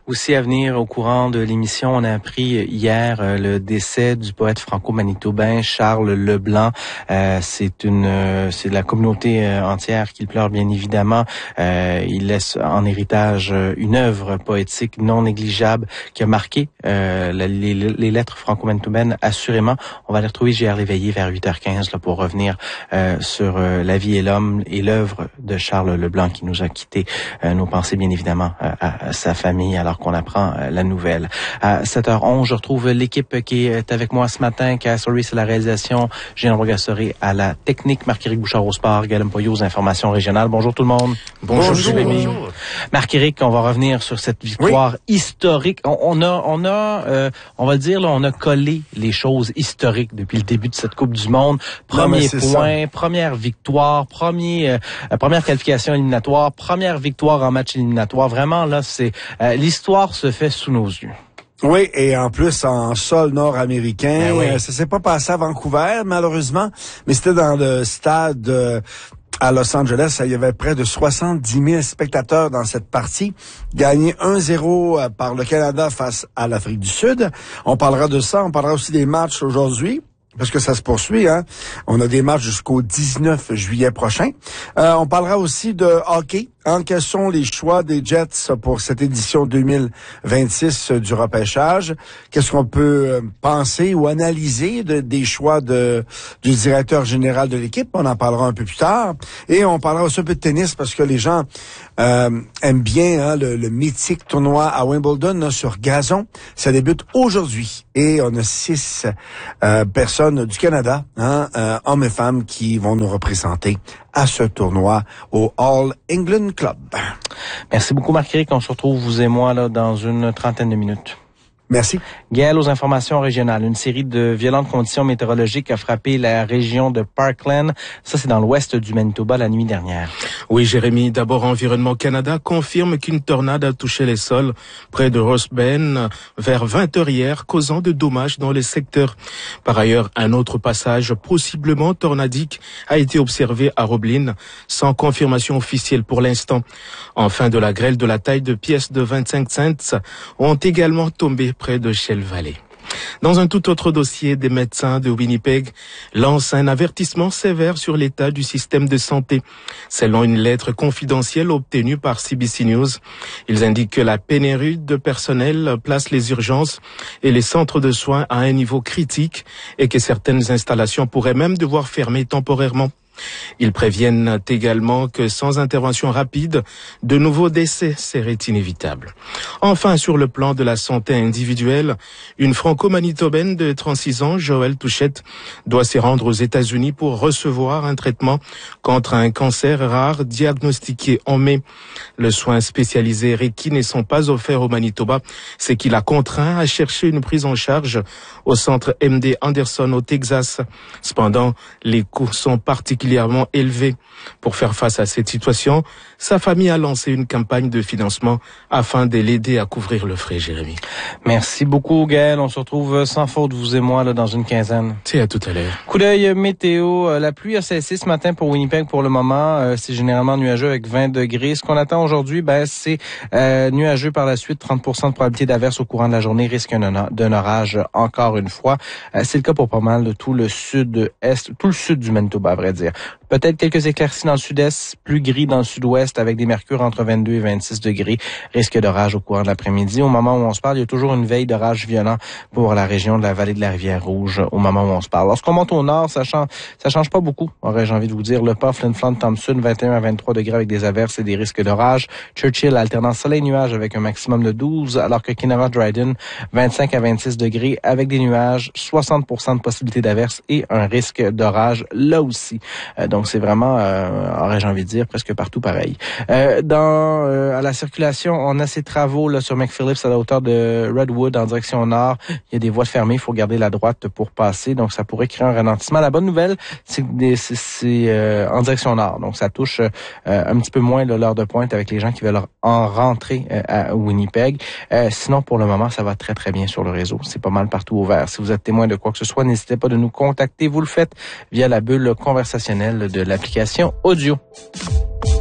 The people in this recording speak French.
Aussi à venir au courant de l'émission, on a appris hier le décès du poète franco-manitobain Charles Leblanc. C'est la communauté entière qui le pleure bien évidemment. Il laisse en héritage une œuvre poétique non négligeable qui a marqué les lettres franco-manitobaines assurément. On va les retrouver JR Léveillé vers 8h15 là, pour revenir sur la vie et l'homme et l'œuvre de Charles Leblanc qui nous a quittés. Nos pensées bien évidemment à sa famille alors qu'on apprend la nouvelle. À 7h11, je retrouve l'équipe qui est avec moi ce matin. Cass Lorris à la réalisation, Jean Rogassoré à la technique, Marc-Éric Bouchard au sport, Guillaume Poyot aux informations régionales. Bonjour tout le monde. Bonjour Jérémy. Marc-Éric, on va revenir sur cette victoire historique. On va le dire là, on a collé les choses historiques depuis le début de cette Coupe du Monde. Premier point, première victoire, première qualification éliminatoire, première victoire en match éliminatoire. Vraiment là, c'est l'histoire se fait sous nos yeux. Oui, et en plus en sol nord-américain. Oui. Ça s'est pas passé à Vancouver, malheureusement, mais c'était dans le stade à Los Angeles. Il y avait près de 70 000 spectateurs dans cette partie. Gagné 1-0 par le Canada face à l'Afrique du Sud. On parlera de ça. On parlera aussi des matchs aujourd'hui, parce que ça se poursuit, hein. On a des matchs jusqu'au 19 juillet prochain. On parlera aussi de hockey. Quels sont les choix des Jets pour cette édition 2026 du repêchage? Qu'est-ce qu'on peut penser ou analyser des choix du directeur général de l'équipe? On en parlera un peu plus tard. Et on parlera aussi un peu de tennis parce que les gens aiment bien le mythique tournoi à Wimbledon là, sur gazon. Ça débute aujourd'hui. Et on a 6 personnes du Canada, hommes et femmes, qui vont nous représenter à ce tournoi au All England Club. Merci beaucoup Marc-Éric. On se retrouve, vous et moi, là, dans une trentaine de minutes. Merci. Gaël aux informations régionales. Une série de violentes conditions météorologiques a frappé la région de Parkland. Ça, c'est dans l'ouest du Manitoba la nuit dernière. Oui, Jérémy. D'abord, Environnement Canada confirme qu'une tornade a touché les sols près de Ross Bend vers 20h hier, causant de dommages dans les secteurs. Par ailleurs, un autre passage possiblement tornadique a été observé à Roblin, sans confirmation officielle pour l'instant. Enfin, de la grêle de la taille de pièces de 25 cents ont également tombé près de Shell Valley. Dans un tout autre dossier, des médecins de Winnipeg lancent un avertissement sévère sur l'état du système de santé. Selon une lettre confidentielle obtenue par CBC News, ils indiquent que la pénurie de personnel place les urgences et les centres de soins à un niveau critique et que certaines installations pourraient même devoir fermer temporairement. Ils préviennent également que sans intervention rapide, de nouveaux décès seraient inévitables. Enfin, sur le plan de la santé individuelle, une franco-manitobaine de 36 ans, Joëlle Touchette, doit se rendre aux États-Unis pour recevoir un traitement contre un cancer rare diagnostiqué en mai. Le soin spécialisé requis ne sont pas offerts au Manitoba, ce qui l'a contraint à chercher une prise en charge au centre MD Anderson au Texas. Cependant, les coûts sont particulièrement élevé. Pour faire face à cette situation, sa famille a lancé une campagne de financement afin de l'aider à couvrir le frais, Jérémy. Merci beaucoup, Gaël. On se retrouve sans faute, vous et moi, là, dans une quinzaine. C'est à tout à l'heure. Coup d'œil météo. La pluie a cessé ce matin pour Winnipeg pour le moment. C'est généralement nuageux avec 20 degrés. Ce qu'on attend aujourd'hui, c'est nuageux par la suite. 30% de probabilité d'averse au courant de la journée. Risque d'un orage encore une fois. C'est le cas pour pas mal de tout le sud-est, tout le sud du Manitoba, à vrai dire. Peut-être quelques éclaircies dans le sud-est, plus gris dans le sud-ouest avec des mercures entre 22 et 26 degrés. Risque d'orage au courant de l'après-midi. Au moment où on se parle, il y a toujours une veille d'orage violent pour la région de la vallée de la Rivière-Rouge au moment où on se parle. Lorsqu'on monte au nord, ça change pas beaucoup, aurais-je envie de vous dire. Le Pas, Flin Flon, Thompson, 21 à 23 degrés avec des averses et des risques d'orage. Churchill, alternance soleil-nuage avec un maximum de 12, alors que Kenora Dryden, 25 à 26 degrés avec des nuages, 60% de possibilité d'averse et un risque d'orage là aussi. Donc c'est vraiment, aurais-je envie de dire, presque partout pareil. À la circulation, on a ces travaux là sur McPhillips à la hauteur de Redwood en direction nord. Il y a des voies fermées, il faut garder la droite pour passer, donc ça pourrait créer un ralentissement. La bonne nouvelle, c'est que c'est en direction nord, donc ça touche un petit peu moins l'heure de pointe avec les gens qui veulent en rentrer à Winnipeg. Sinon, pour le moment, ça va très très bien sur le réseau. C'est pas mal partout ouvert. Si vous êtes témoin de quoi que ce soit, n'hésitez pas de nous contacter. Vous le faites via la bulle conversationnelle de l'application audio.